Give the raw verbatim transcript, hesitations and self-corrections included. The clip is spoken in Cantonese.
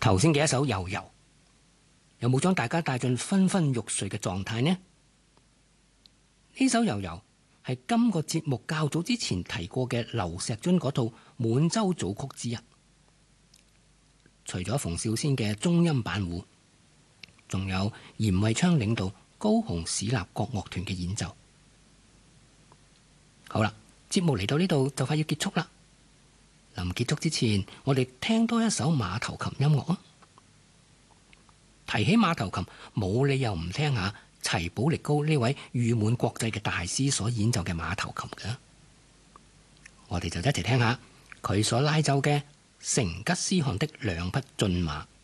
頭先嘅一首《悠悠》，有冇將大家帶進昏昏欲睡嘅狀態呢？呢首《悠悠》係今個節目較早之前提過嘅劉錫尊嗰套《滿洲組曲》之一。除咗馮紹先嘅中音板胡，仲有嚴惠昌領導高雄市立國樂團嘅演奏。好啦，節目嚟到呢度就快要結束啦。臨結束之前，我哋聽多一首馬頭琴音樂啊！提起馬頭琴，冇理由唔聽下齊寶力高呢位譽滿國際嘅大師所演奏嘅馬頭琴嘅。我哋就一齊聽下佢所拉奏嘅成吉思汗的兩匹駿馬。